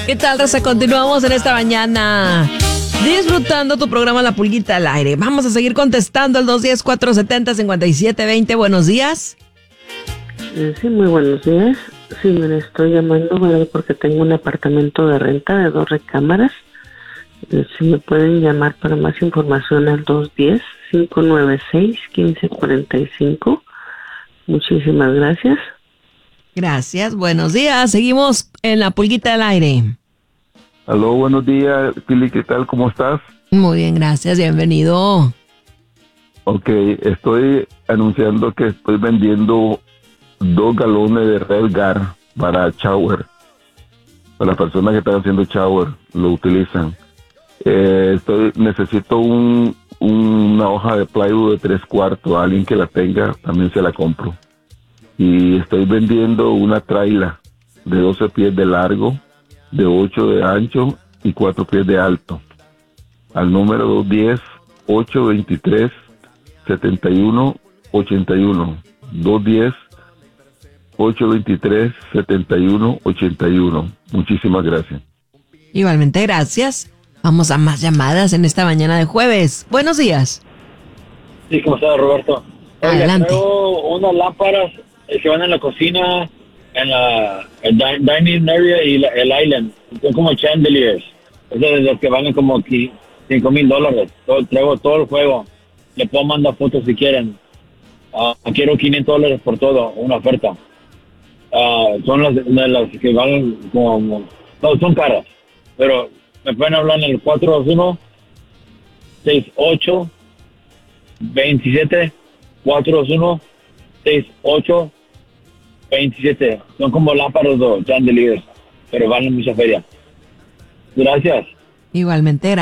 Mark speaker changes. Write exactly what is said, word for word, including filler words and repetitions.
Speaker 1: ¿Qué tal, raza? Continuamos en esta mañana disfrutando tu programa La Pulguita al Aire. Vamos a seguir contestando al dos uno cero, cuatro siete cero, cinco siete dos cero. Buenos días.
Speaker 2: Eh, sí, muy buenos días. Sí, me estoy llamando, ¿verdad? Porque tengo un apartamento de renta de dos recámaras. Eh, si me pueden llamar para más información al dos uno cero, cinco nueve seis, uno cinco cuatro cinco. Muchísimas gracias.
Speaker 1: Gracias, buenos días. Seguimos en La Pulguita al Aire.
Speaker 3: Aló, buenos días, Pili, ¿qué tal? ¿Cómo estás?
Speaker 1: Muy bien, gracias, bienvenido.
Speaker 3: Ok, estoy anunciando que estoy vendiendo dos galones de Redgar para shower. Para las personas que están haciendo shower, lo utilizan. Eh, estoy necesito un, una hoja de plywood de tres cuartos. Alguien que la tenga, también se la compro. Y estoy vendiendo una traila de doce pies de largo, de ocho de ancho y cuatro pies de alto. Al número dos uno cero, ocho dos tres, siete uno ocho uno. dos uno cero, ocho dos tres, siete uno ocho uno. Muchísimas gracias.
Speaker 1: Igualmente, gracias. Vamos a más llamadas en esta mañana de jueves. Buenos días.
Speaker 4: Sí, ¿cómo está, Roberto? Oiga,
Speaker 1: Adelante.
Speaker 4: traigo unas lámparas que van en la cocina, en la el di- dining area y la- el island. Son como chandeliers. Esas de las que valen como aquí cinco mil dólares. Todo- Traigo todo el juego. Le puedo mandar fotos si quieren. Ah, quiero quinientos dólares por todo, una oferta. Ah, son las, de las que valen como... No, son caras. Pero me pueden hablar en el cuatro dos uno, seis ocho, dos siete, cuatro dos uno, seis ocho, dos siete. Son como lámparas de chandeliers, pero valen mucha feria. Gracias.
Speaker 1: Igualmente,